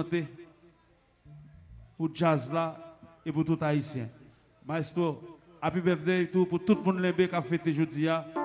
santé pour jazz là et pour tout haïtien. Maestro, happy birthday tout pour tout le monde qui a fêté aujourd'hui.